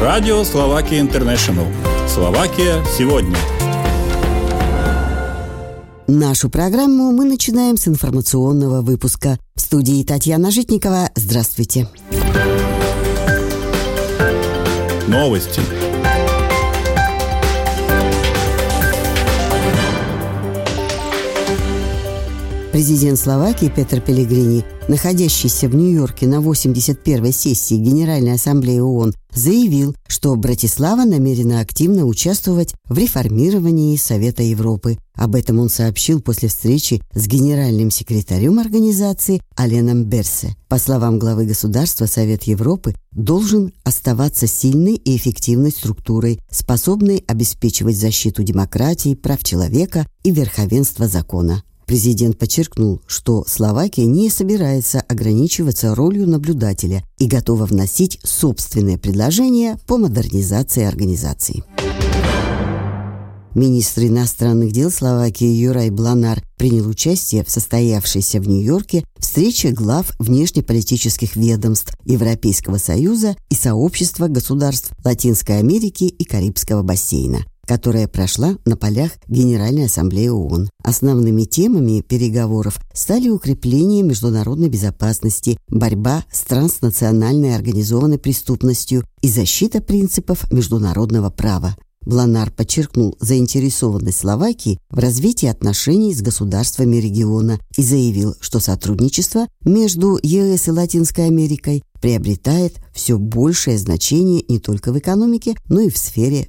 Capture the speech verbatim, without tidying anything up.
Радио Словакия Интернешнл. Словакия сегодня. Нашу программу мы начинаем с информационного выпуска. В студии Татьяна Житникова. Здравствуйте. Новости. Президент Словакии Петр Пелегрини, находящийся в Нью-Йорке на восемьдесят первой сессии Генеральной Ассамблеи ООН, заявил, что Братислава намерена активно участвовать в реформировании Совета Европы. Об этом он сообщил после встречи с генеральным секретарем организации Аленом Берсе. По словам главы государства, Совет Европы должен оставаться сильной и эффективной структурой, способной обеспечивать защиту демократии, прав человека и верховенства закона. Президент подчеркнул, что Словакия не собирается ограничиваться ролью наблюдателя и готова вносить собственные предложения по модернизации организации. Министр иностранных дел Словакии Юрай Бланар принял участие в состоявшейся в Нью-Йорке встрече глав внешнеполитических ведомств Европейского Союза и сообщества государств Латинской Америки и Карибского бассейна, которая прошла на полях Генеральной Ассамблеи ООН. Основными темами переговоров стали укрепление международной безопасности, борьба с транснациональной организованной преступностью и защита принципов международного права. Бланар подчеркнул заинтересованность Словакии в развитии отношений с государствами региона и заявил, что сотрудничество между ЕС и Латинской Америкой приобретает все большее значение не только в экономике, но и в сфере